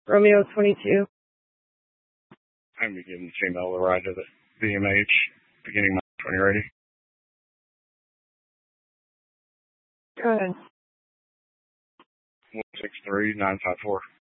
Romeo 22. I'm going to be giving the female a ride to the BMH beginning when you're ready. Go ahead. 163954.